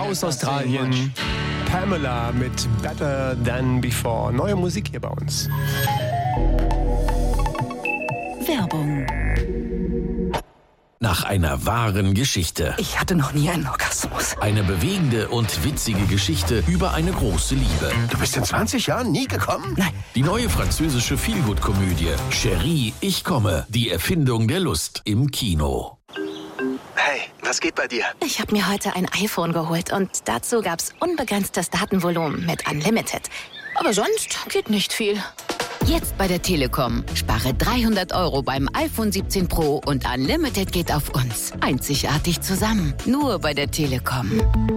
aus Australien. Pamela mit Better Than Before. Neue Musik hier bei uns. Werbung. Nach einer wahren Geschichte. Ich hatte noch nie einen Orgasmus. Eine bewegende und witzige Geschichte über eine große Liebe. Du bist in 20 Jahren nie gekommen? Nein. Die neue französische Feelgood-Komödie Chérie, ich komme. Die Erfindung der Lust im Kino. Hey, was geht bei dir? Ich habe mir heute ein iPhone geholt und dazu gab's unbegrenztes Datenvolumen mit Unlimited. Aber sonst geht nicht viel. Jetzt bei der Telekom. Spare 300 € beim iPhone 17 Pro und Unlimited geht auf uns. Einzigartig zusammen. Nur bei der Telekom.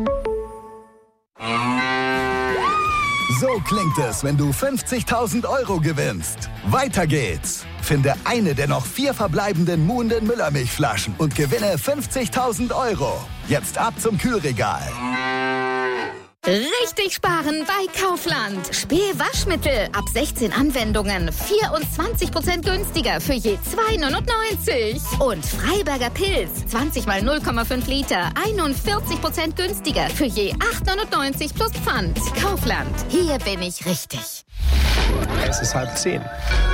So klingt es, wenn du 50.000 € gewinnst. Weiter geht's. Finde eine der noch 4 verbleibenden Muhnden Müllermilchflaschen und gewinne 50.000 €. Jetzt ab zum Kühlregal. Richtig sparen bei Kaufland. Spül-Waschmittel ab 16 Anwendungen 24% günstiger für je 2,99 €. Und Freiberger Pilz 20 mal 0,5 Liter 41% günstiger für je 8,99 € plus Pfand. Kaufland. Hier bin ich richtig. Es ist 9:30.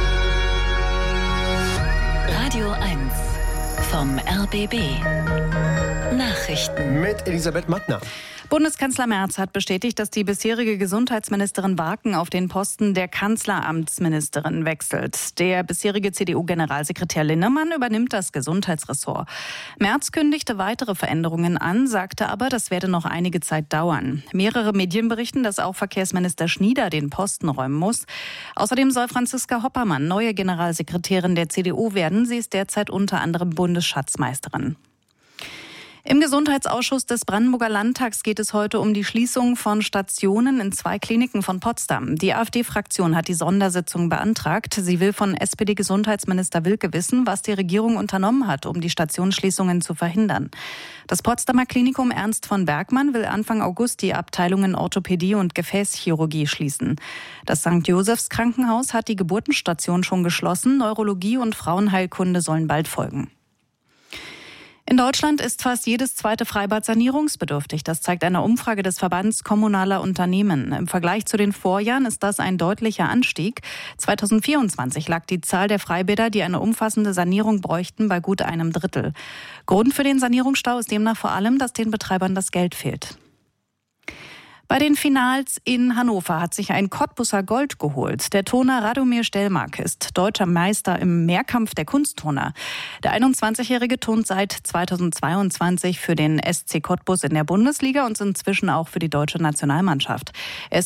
Radio 1 vom RBB. Nachrichten. Mit Elisabeth Mattner. Bundeskanzler Merz hat bestätigt, dass die bisherige Gesundheitsministerin Barken auf den Posten der Kanzleramtsministerin wechselt. Der bisherige CDU-Generalsekretär Linnemann übernimmt das Gesundheitsressort. Merz kündigte weitere Veränderungen an, sagte aber, das werde noch einige Zeit dauern. Mehrere Medien berichten, dass auch Verkehrsminister Schnieder den Posten räumen muss. Außerdem soll Franziska Hoppermann neue Generalsekretärin der CDU werden. Sie ist derzeit unter anderem Bundesschatzmeisterin. Im Gesundheitsausschuss des Brandenburger Landtags geht es heute um die Schließung von Stationen in 2 Kliniken von Potsdam. Die AfD-Fraktion hat die Sondersitzung beantragt. Sie will von SPD-Gesundheitsminister Wilke wissen, was die Regierung unternommen hat, um die Stationsschließungen zu verhindern. Das Potsdamer Klinikum Ernst von Bergmann will Anfang August die Abteilungen Orthopädie und Gefäßchirurgie schließen. Das St. Josephs Krankenhaus hat die Geburtenstation schon geschlossen. Neurologie und Frauenheilkunde sollen bald folgen. In Deutschland ist fast jedes zweite Freibad sanierungsbedürftig. Das zeigt eine Umfrage des Verbands kommunaler Unternehmen. Im Vergleich zu den Vorjahren ist das ein deutlicher Anstieg. 2024 lag die Zahl der Freibäder, die eine umfassende Sanierung bräuchten, bei gut einem Drittel. Grund für den Sanierungsstau ist demnach vor allem, dass den Betreibern das Geld fehlt. Bei den Finals in Hannover hat sich ein Cottbuser Gold geholt. Der Turner Radomir Stellmark ist deutscher Meister im Mehrkampf der Kunstturner. Der 21-Jährige turnt seit 2022 für den SC Cottbus in der Bundesliga und inzwischen auch für die deutsche Nationalmannschaft. Er ist